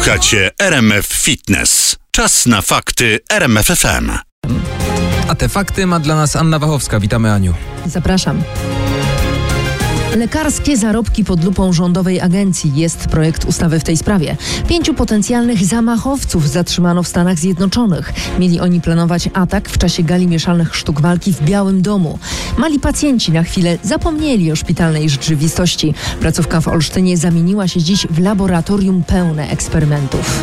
Słuchacie RMF Fitness. Czas na fakty RMF FM. A te fakty ma dla nas Anna Wachowska. Witamy, Aniu. Zapraszam. Lekarskie zarobki pod lupą rządowej agencji. Jest projekt ustawy w tej sprawie. 5 potencjalnych zamachowców zatrzymano w Stanach Zjednoczonych. Mieli oni planować atak w czasie gali mieszanych sztuk walki w Białym Domu. Mali pacjenci na chwilę zapomnieli o szpitalnej rzeczywistości. Placówka w Olsztynie zamieniła się dziś w laboratorium pełne eksperymentów.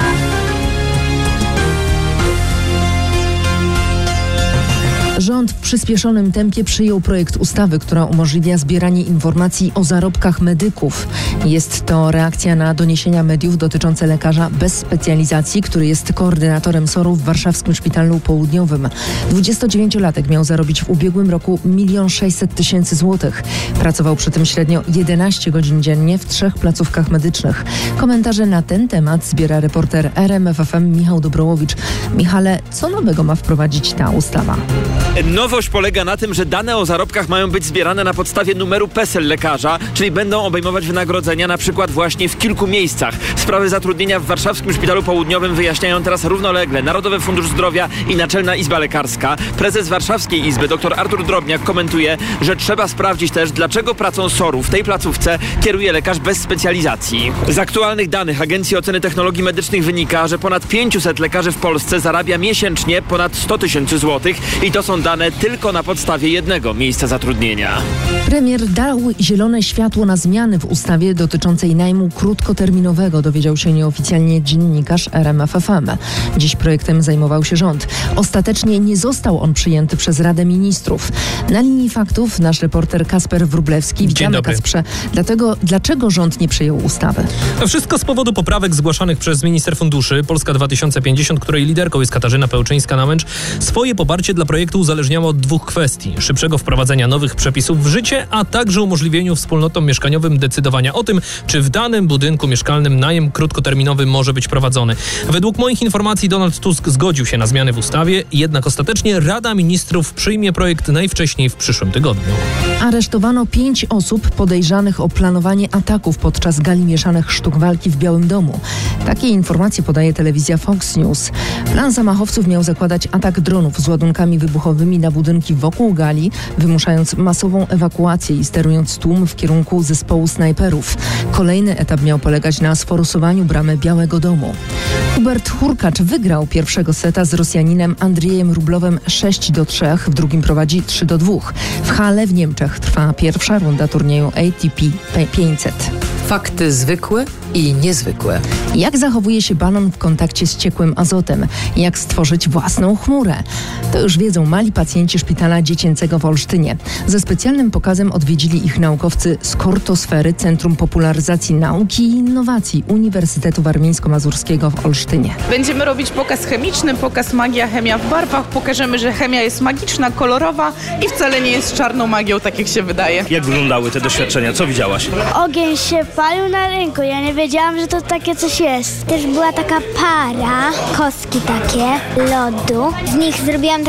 Rząd w przyspieszonym tempie przyjął projekt ustawy, która umożliwia zbieranie informacji o zarobkach medyków. Jest to reakcja na doniesienia mediów dotyczące lekarza bez specjalizacji, który jest koordynatorem SOR-u w warszawskim Szpitalu Południowym. 29-latek miał zarobić w ubiegłym roku 1 600 000 złotych. Pracował przy tym średnio 11 godzin dziennie w 3 placówkach medycznych. Komentarze na ten temat zbiera reporter RMF FM Michał Dobrołowicz. Michale, co nowego ma wprowadzić ta ustawa? Nowość polega na tym, że dane o zarobkach mają być zbierane na podstawie numeru PESEL lekarza, czyli będą obejmować wynagrodzenia na przykład właśnie w kilku miejscach. Sprawy zatrudnienia w warszawskim Szpitalu Południowym wyjaśniają teraz równolegle Narodowy Fundusz Zdrowia i Naczelna Izba Lekarska. Prezes Warszawskiej Izby dr Artur Drobniak komentuje, że trzeba sprawdzić też, dlaczego pracą SOR-u w tej placówce kieruje lekarz bez specjalizacji. Z aktualnych danych Agencji Oceny Technologii Medycznych wynika, że ponad 500 lekarzy w Polsce zarabia miesięcznie ponad 100 000 złotych i to są dane tylko na podstawie jednego miejsca zatrudnienia. Premier dał zielone światło na zmiany w ustawie dotyczącej najmu krótkoterminowego, dowiedział się nieoficjalnie dziennikarz RMF FM. Dziś projektem zajmował się rząd. Ostatecznie nie został on przyjęty przez Radę Ministrów. Na linii faktów nasz reporter Kasper Wróblewski. Witamy, Kasprze. Dlaczego rząd nie przyjął ustawy? Wszystko z powodu poprawek zgłaszanych przez minister funduszy Polska 2050, której liderką jest Katarzyna Pełczyńska-Namęcz. Swoje poparcie dla projektu uzależniało od 2 kwestii. Szybszego wprowadzenia nowych przepisów w życie, a także umożliwieniu wspólnotom mieszkaniowym decydowania o tym, czy w danym budynku mieszkalnym najem krótkoterminowy może być prowadzony. Według moich informacji Donald Tusk zgodził się na zmiany w ustawie, jednak ostatecznie Rada Ministrów przyjmie projekt najwcześniej w przyszłym tygodniu. Aresztowano 5 osób podejrzanych o planowanie ataków podczas gali mieszanych sztuk walki w Białym Domu. Takie informacje podaje telewizja Fox News. Plan zamachowców miał zakładać atak dronów z ładunkami wybuchowymi na budynki wokół gali, wymuszając masową ewakuację i sterując tłum w kierunku zespołu snajperów. Kolejny etap miał polegać na sforsowaniu bramy Białego Domu. Hubert Hurkacz wygrał pierwszego seta z Rosjaninem Andrzejem Rublowem 6-3, w drugim prowadzi 3-2. W Halle w Niemczech trwa pierwsza runda turnieju ATP 500. Fakty zwykłe i niezwykłe. Jak zachowuje się balon w kontakcie z ciekłym azotem? Jak stworzyć własną chmurę? To już wiedzą mali pacjenci Szpitala Dziecięcego w Olsztynie. Ze specjalnym pokazem odwiedzili ich naukowcy z Kortosfery, Centrum Popularyzacji Nauki i Innowacji Uniwersytetu Warmińsko-Mazurskiego w Olsztynie. Będziemy robić pokaz chemiczny, pokaz magia, chemia w barwach. Pokażemy, że chemia jest magiczna, kolorowa i wcale nie jest czarną magią, tak jak się wydaje. Jak wyglądały te doświadczenia? Co widziałaś? Ogień się palił na rynku. Ja nie wiedziałam, że to takie coś jest. Też była taka para, kostki takie, lodu. Z nich zrobiłam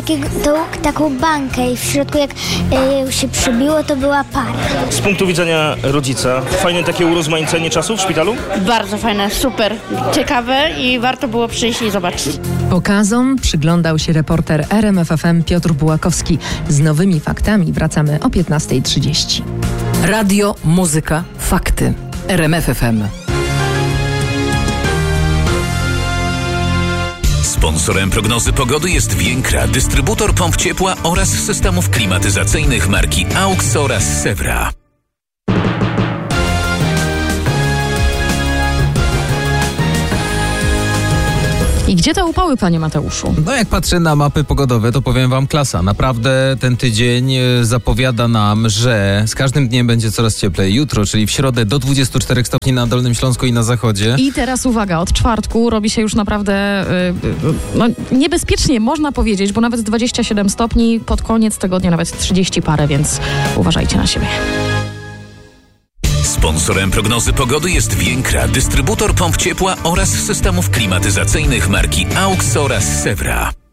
taką bańkę i w środku jak się przybiło, to była para. Z punktu widzenia rodzica, fajne takie urozmaicenie czasu w szpitalu? Bardzo fajne, super, ciekawe i warto było przyjść i zobaczyć. Pokazom przyglądał się reporter RMF FM Piotr Bułakowski. Z nowymi faktami wracamy o 15:30. Radio, muzyka, fakty. RMF FM. Sponsorem prognozy pogody jest Więkra, dystrybutor pomp ciepła oraz systemów klimatyzacyjnych marki AUX oraz Sewra. I gdzie te upały, panie Mateuszu? No jak patrzę na mapy pogodowe, to powiem wam klasa. Naprawdę ten tydzień zapowiada nam, że z każdym dniem będzie coraz cieplej. Jutro, czyli w środę do 24 stopni na Dolnym Śląsku i na zachodzie. I teraz uwaga, od czwartku robi się już naprawdę niebezpiecznie, można powiedzieć, bo nawet 27 stopni, pod koniec tygodnia nawet 30 parę, więc uważajcie na siebie. Sponsorem prognozy pogody jest Więkra, dystrybutor pomp ciepła oraz systemów klimatyzacyjnych marki AUX oraz Sewra.